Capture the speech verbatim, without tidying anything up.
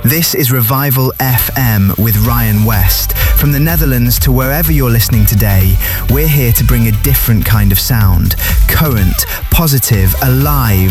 This is Revival F M with Ryan West. From the Netherlands to wherever you're listening today, we're here to bring a different kind of sound. Current, positive, alive,